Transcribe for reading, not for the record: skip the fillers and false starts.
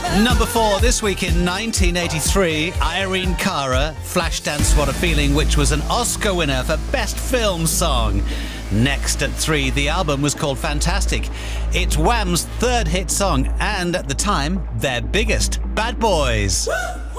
Number 4 this week in 1983, Irene Cara, Flashdance What a Feeling, which was an Oscar winner for Best Film Song. Next at 3, the album was called Fantastic. It's Wham's third hit song and, at the time, their biggest, Bad Boys.